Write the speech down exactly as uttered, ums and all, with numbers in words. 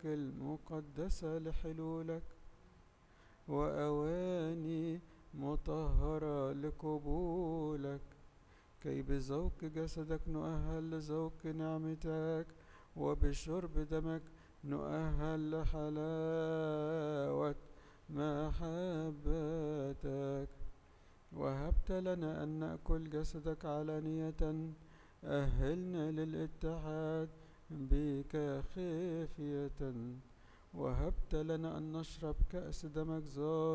المقدسة لحلولك، وأواني مطهرة لقبولك، كي بذوق جسدك نؤهل لذوق نعمتك، وبشرب دمك نؤهل لحلاوة محبتك. وهبت لنا أن نأكل جسدك علانية، أهلنا للاتحاد بك خفية. وهبت لنا أن نشرب كأس دمك